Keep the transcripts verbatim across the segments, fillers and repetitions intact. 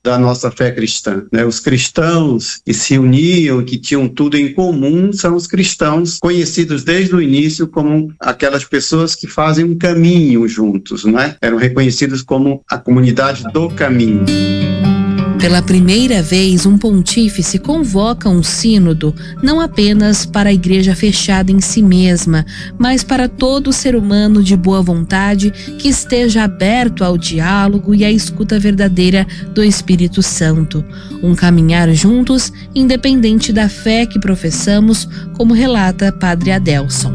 da nossa fé cristã, né? Os cristãos que se uniam, que tinham tudo em comum, são os cristãos conhecidos desde o início como aquelas pessoas que fazem um caminho juntos, não é? Eram reconhecidos como a comunidade do caminho. Pela primeira vez, um pontífice convoca um sínodo não apenas para a igreja fechada em si mesma, mas para todo ser humano de boa vontade que esteja aberto ao diálogo e à escuta verdadeira do Espírito Santo. Um caminhar juntos, independente da fé que professamos, como relata Padre Adelson.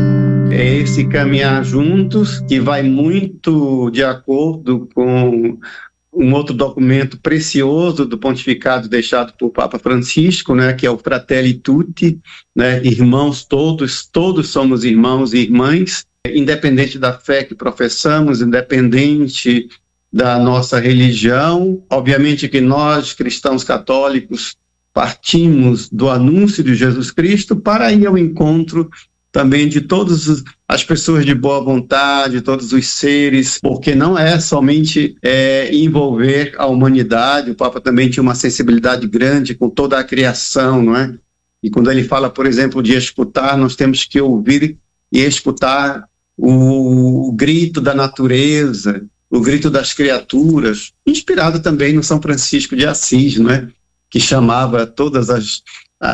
É esse caminhar juntos que vai muito de acordo com um outro documento precioso do pontificado deixado por Papa Francisco, né, que é o Fratelli Tutti, né, irmãos todos, todos somos irmãos e irmãs, independente da fé que professamos, independente da nossa religião. Obviamente que nós, cristãos católicos, partimos do anúncio de Jesus Cristo para ir ao encontro também de todas as pessoas de boa vontade, todos os seres, porque não é somente é, envolver a humanidade. O Papa também tinha uma sensibilidade grande com toda a criação, não é? E quando ele fala, por exemplo, de escutar, nós temos que ouvir e escutar o, o grito da natureza, o grito das criaturas, inspirado também no São Francisco de Assis, não é? Que chamava todas as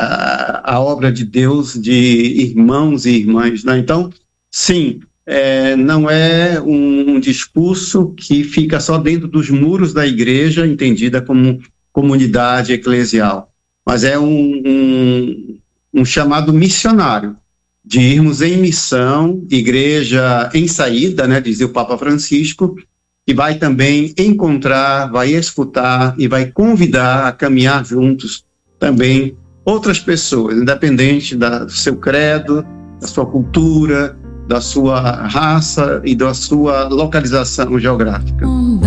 A, a obra de Deus de irmãos e irmãs, né? Então, sim, é, não é um, um discurso que fica só dentro dos muros da igreja, entendida como comunidade eclesial, mas é um, um, um chamado missionário, de irmos em missão, igreja em saída, né, dizia o Papa Francisco, que vai também encontrar, vai escutar e vai convidar a caminhar juntos também outras pessoas, independente da, do seu credo, da sua cultura, da sua raça e da sua localização geográfica.